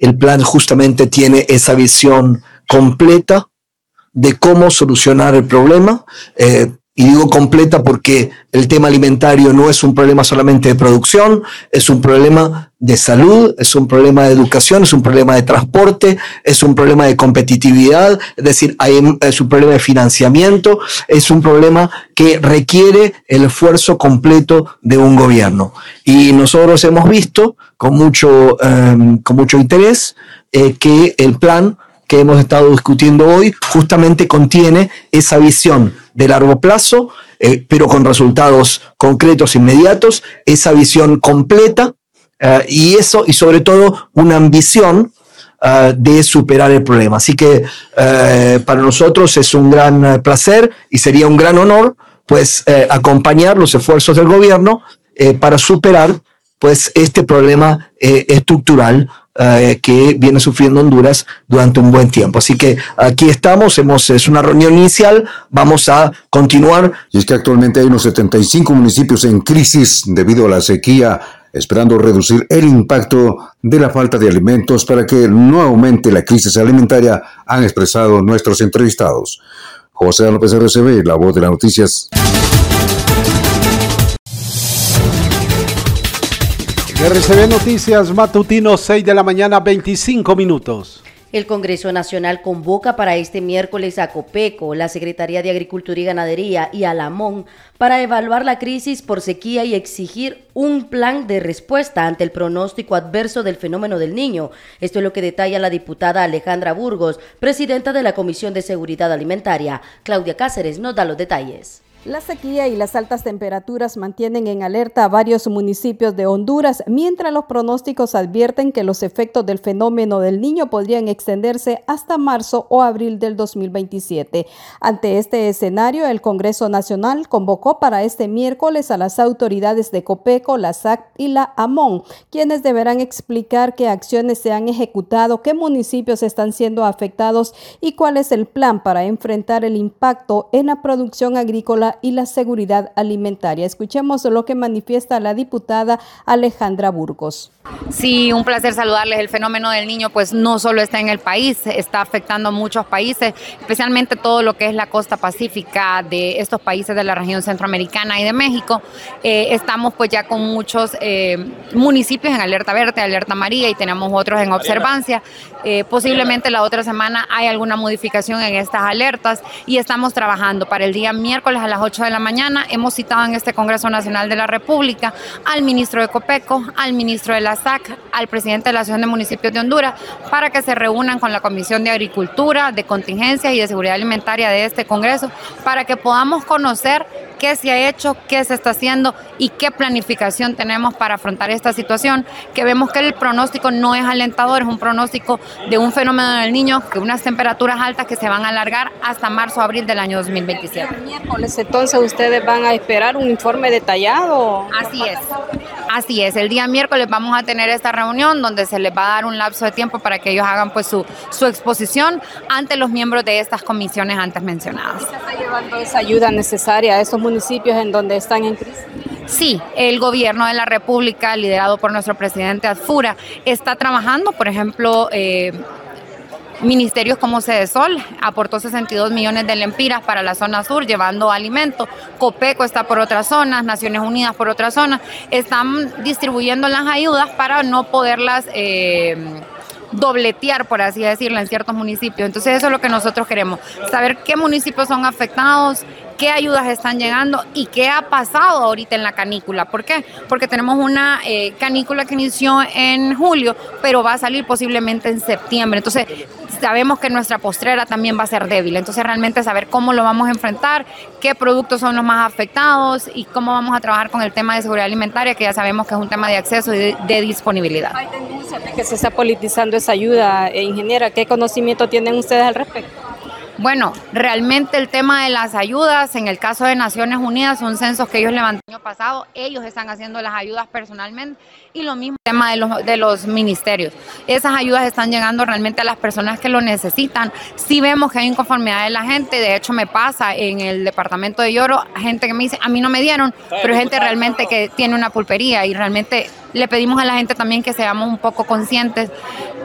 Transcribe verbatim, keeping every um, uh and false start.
el plan justamente tiene esa visión completa de cómo solucionar el problema. Eh, Y digo completa porque el tema alimentario no es un problema solamente de producción, es un problema de salud, es un problema de educación, es un problema de transporte, es un problema de competitividad, es decir, hay, es un problema de financiamiento, es un problema que requiere el esfuerzo completo de un gobierno. Y nosotros hemos visto con mucho, eh, con mucho interés eh, que el plan que hemos estado discutiendo hoy justamente contiene esa visión de largo plazo, eh, pero con resultados concretos inmediatos, esa visión completa uh, y eso, y sobre todo una ambición uh, de superar el problema. Así que uh, para nosotros es un gran uh, placer y sería un gran honor pues uh, acompañar los esfuerzos del gobierno uh, para superar pues este problema uh, estructural Uh, que viene sufriendo Honduras durante un buen tiempo. Así que aquí estamos, hemos, es una reunión inicial, vamos a continuar. Y es que actualmente hay unos setenta y cinco municipios en crisis debido a la sequía, esperando reducir el impacto de la falta de alimentos para que no aumente la crisis alimentaria, han expresado nuestros entrevistados. José López, R C B, La Voz de las Noticias. R C B Noticias Matutino, seis de la mañana, veinticinco minutos. El Congreso Nacional convoca para este miércoles a Copeco, la Secretaría de Agricultura y Ganadería y a la M O N para evaluar la crisis por sequía y exigir un plan de respuesta ante el pronóstico adverso del fenómeno del Niño. Esto es lo que detalla la diputada Alejandra Burgos, presidenta de la Comisión de Seguridad Alimentaria. Claudia Cáceres nos da los detalles. La sequía y las altas temperaturas mantienen en alerta a varios municipios de Honduras, mientras los pronósticos advierten que los efectos del fenómeno del Niño podrían extenderse hasta marzo o abril del dos mil veintisiete. Ante este escenario, el Congreso Nacional convocó para este miércoles a las autoridades de Copeco, la S A C y la A M O N, quienes deberán explicar qué acciones se han ejecutado, qué municipios están siendo afectados y cuál es el plan para enfrentar el impacto en la producción agrícola y la seguridad alimentaria. Escuchemos lo que manifiesta la diputada Alejandra Burgos. Sí, un placer saludarles. El fenómeno del Niño pues no solo está en el país, está afectando a muchos países, especialmente todo lo que es la costa pacífica de estos países de la región centroamericana y de México. Eh, estamos pues ya con muchos eh, municipios en alerta verde, alerta amarilla y tenemos otros en observancia. Eh, posiblemente la otra semana hay alguna modificación en estas alertas y estamos trabajando para el día miércoles a las ocho de la mañana. Hemos citado en este Congreso Nacional de la República al ministro de Copeco, al ministro de la S A C, al presidente de la Asociación de Municipios de Honduras, para que se reúnan con la Comisión de Agricultura, de Contingencia y de Seguridad Alimentaria de este Congreso, para que podamos conocer qué se ha hecho, qué se está haciendo y qué planificación tenemos para afrontar esta situación, que vemos que el pronóstico no es alentador, es un pronóstico de un fenómeno del Niño, que unas temperaturas altas que se van a alargar hasta marzo o abril del año dos mil veintisiete. El miércoles, entonces, ¿ustedes van a esperar un informe detallado? Así es, así es. El día miércoles vamos a tener esta reunión donde se les va a dar un lapso de tiempo para que ellos hagan pues su, su exposición ante los miembros de estas comisiones antes mencionadas. ¿Se está llevando esa ayuda necesaria a esos municipios en donde están en crisis? Sí, el gobierno de la República, liderado por nuestro presidente Adfura, está trabajando, por ejemplo, eh, ministerios como Cedesol aportó sesenta y dos millones de lempiras para la zona sur llevando alimentos. Copeco está por otras zonas, Naciones Unidas por otras zonas. Están distribuyendo las ayudas para no poderlas eh, dobletear, por así decirlo, en ciertos municipios. Entonces eso es lo que nosotros queremos, saber qué municipios son afectados, qué ayudas están llegando y qué ha pasado ahorita en la canícula. ¿Por qué? Porque tenemos una eh, canícula que inició en julio, pero va a salir posiblemente en septiembre. Entonces sabemos que nuestra postrera también va a ser débil. Entonces realmente saber cómo lo vamos a enfrentar, qué productos son los más afectados y cómo vamos a trabajar con el tema de seguridad alimentaria, que ya sabemos que es un tema de acceso y de, de disponibilidad. Hay denuncias de que se está politizando esa ayuda, eh, ingeniera. ¿Qué conocimiento tienen ustedes al respecto? Bueno, realmente el tema de las ayudas, en el caso de Naciones Unidas, son censos que ellos levantaron el año pasado, ellos están haciendo las ayudas personalmente y lo mismo el tema de los, de los ministerios. Esas ayudas están llegando realmente a las personas que lo necesitan. Sí vemos que hay inconformidad de la gente, de hecho me pasa en el departamento de Lloro, gente que me dice, a mí no me dieron, pero gente realmente que tiene una pulpería y realmente le pedimos a la gente también que seamos un poco conscientes